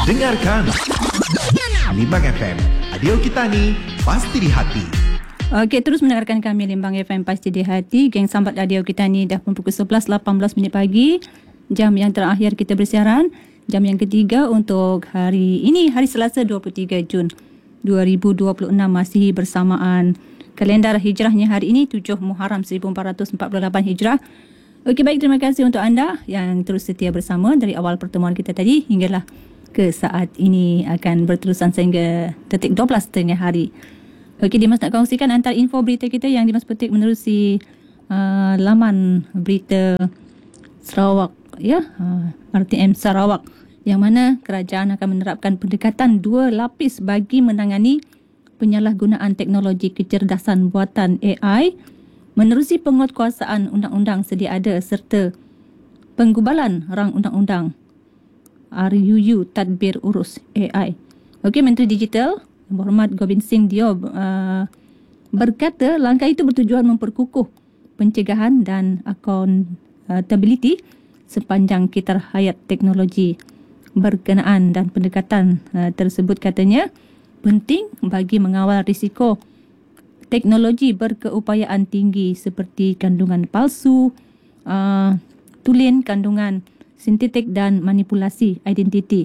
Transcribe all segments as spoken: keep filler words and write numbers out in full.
Dengarkan Limbang F M, radio kita ni pasti di hati. Okey, terus mendengarkan kami Limbang F M pasti di hati. Geng sambat radio kita ni dah pun pukul sebelas lapan belas minit pagi. Jam yang terakhir kita bersiaran. Jam yang ketiga untuk hari ini, hari Selasa dua puluh tiga Jun dua ribu dua puluh enam, masih bersamaan kalendar hijrahnya hari ini tujuh Muharram seribu empat ratus empat puluh lapan Hijrah. Okey, baik, terima kasih untuk anda yang terus setia bersama dari awal pertemuan kita tadi hinggalah ke saat ini, akan berterusan sehingga detik dua belas tengah hari. Okey, Dimas nak kongsikan antara info berita kita yang Dimas petik menerusi uh, laman berita Sarawak, ya, uh, R T M Sarawak, yang mana kerajaan akan menerapkan pendekatan dua lapis bagi menangani penyalahgunaan teknologi kecerdasan buatan A I menerusi penguatkuasaan undang-undang sedia ada serta penggubalan rang undang-undang R U U tadbir urus A I. Okey, Menteri Digital Yang Berhormat Gobind Singh Dio uh, berkata langkah itu bertujuan memperkukuh pencegahan dan accountability sepanjang kitar hayat teknologi berkenaan, dan pendekatan uh, tersebut katanya penting bagi mengawal risiko teknologi berkeupayaan tinggi seperti kandungan palsu, uh, tulen, kandungan sintetik dan manipulasi identiti.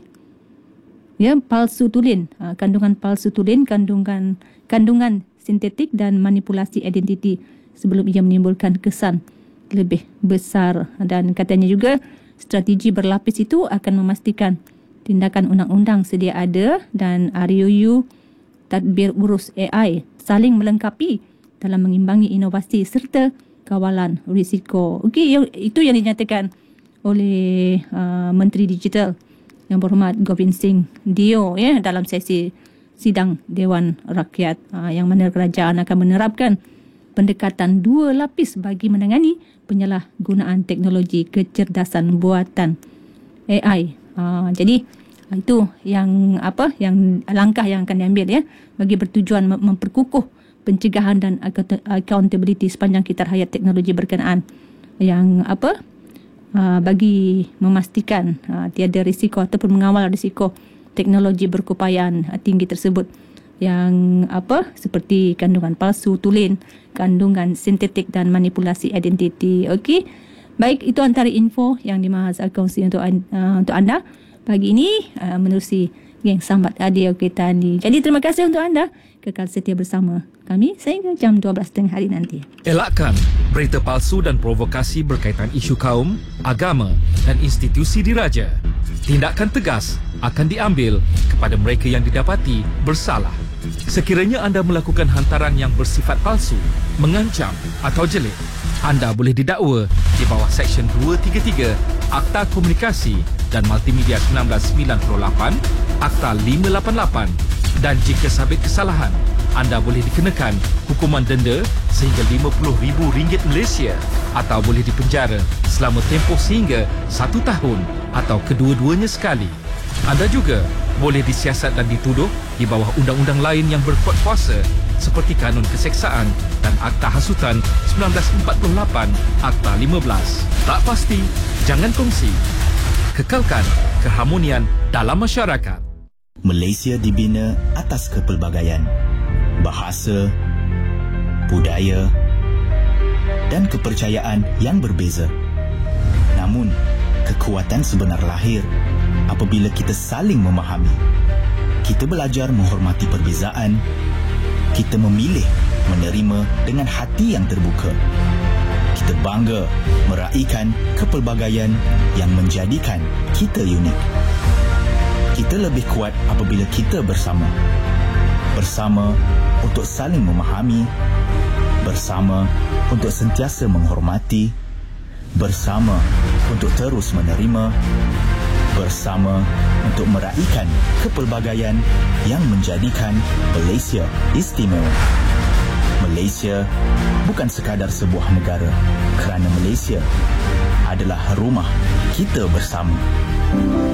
Ya, palsu tulen, uh, kandungan palsu tulen, kandungan kandungan sintetik dan manipulasi identiti sebelum ia menimbulkan kesan lebih besar. Dan katanya juga strategi berlapis itu akan memastikan tindakan undang-undang sedia ada dan R U U tadbir urus A I saling melengkapi dalam mengimbangi inovasi serta kawalan risiko. Okey, itu yang dinyatakan oleh uh, Menteri Digital Yang Berhormat Gobind Singh Dio, ya, dalam sesi sidang Dewan Rakyat, uh, yang mana kerajaan akan menerapkan pendekatan dua lapis bagi menangani penyalahgunaan teknologi kecerdasan buatan A I. Uh, jadi itu yang apa yang langkah yang akan diambil, ya, bagi bertujuan memperkukuh pencegahan dan accountability sepanjang kitar hayat teknologi berkenaan, yang apa uh, bagi memastikan uh, tiada risiko ataupun mengawal risiko teknologi berkeupayaan uh, tinggi tersebut, yang apa seperti kandungan palsu, tulen, kandungan sintetik dan manipulasi identiti. Okey, baik, itu antara info yang Dimas kongsi untuk uh, untuk anda pagi ini uh, menerusi geng sambat radio kita ni. Jadi terima kasih untuk anda kekal setia bersama kami sehingga jam dua belas tengah hari nanti. Elakkan berita palsu dan provokasi berkaitan isu kaum, agama dan institusi diraja. Tindakan tegas akan diambil kepada mereka yang didapati bersalah. Sekiranya anda melakukan hantaran yang bersifat palsu, mengancam atau jelik, anda boleh didakwa di bawah Seksyen dua tiga tiga Akta Komunikasi dan Multimedia seribu sembilan ratus sembilan puluh lapan, Akta lima lapan lapan, dan jika sabit kesalahan, anda boleh dikenakan hukuman denda sehingga lima puluh ribu ringgit Malaysia atau boleh dipenjara selama tempoh sehingga satu tahun atau kedua-duanya sekali. Anda juga boleh disiasat dan dituduh di bawah undang-undang lain yang berkuat kuasa seperti Kanun Keseksaan dan Akta Hasutan seribu sembilan ratus empat puluh lapan, Akta lima belas. Tak pasti, jangan kongsi. Kekalkan keharmonian dalam masyarakat. Malaysia dibina atas kepelbagaian, bahasa, budaya dan kepercayaan yang berbeza. Namun, kekuatan sebenar lahir apabila kita saling memahami. Kita belajar menghormati perbezaan. Kita memilih menerima dengan hati yang terbuka. Kita bangga meraihkan kepelbagaian yang menjadikan kita unik. Kita lebih kuat apabila kita bersama. Bersama untuk saling memahami. Bersama untuk sentiasa menghormati. Bersama untuk terus menerima. Bersama untuk meraihkan kepelbagaian yang menjadikan Malaysia istimewa. Malaysia bukan sekadar sebuah negara, kerana Malaysia adalah rumah kita bersama.